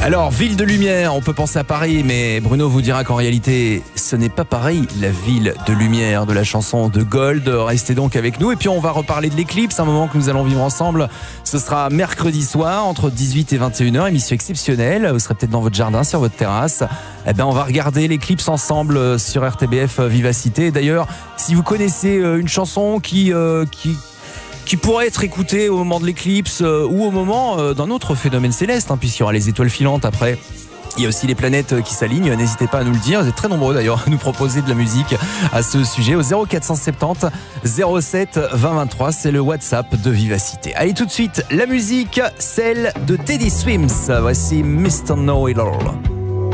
Alors, ville de lumière, on peut penser à Paris, mais Bruno vous dira qu'en réalité, ce n'est pas Paris, la ville de lumière de la chanson de Gold. Restez donc avec nous et puis on va reparler de l'éclipse, un moment que nous allons vivre ensemble. Ce sera mercredi soir, entre 18 et 21h, émission exceptionnelle. Vous serez peut-être dans votre jardin, sur votre terrasse. Eh ben, on va regarder l'éclipse ensemble sur RTBF Vivacité. D'ailleurs, si vous connaissez une chanson qui pourrait être écouté au moment de l'éclipse ou au moment d'un autre phénomène céleste, puisqu'il y aura les étoiles filantes après. Il y a aussi les planètes qui s'alignent, n'hésitez pas à nous le dire, vous êtes très nombreux d'ailleurs à nous proposer de la musique à ce sujet au 0470 07 20 23, c'est le WhatsApp de Vivacité. Allez tout de suite, la musique, celle de Teddy Swims, voici Mr. Know It All.